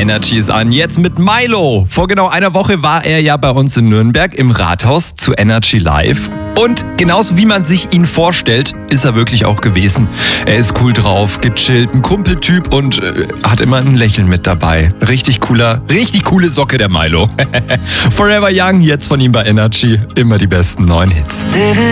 Energy ist an. Jetzt mit Milo. Vor genau einer Woche war er ja bei uns in Nürnberg im Rathaus zu Energy Live. Und genauso wie man sich ihn vorstellt, ist er wirklich auch gewesen. Er ist cool drauf, gechillt, ein Kumpeltyp und hat immer ein Lächeln mit dabei. Richtig coole Socke, der Milo. Forever Young, jetzt von ihm bei Energy. Immer die besten neuen Hits.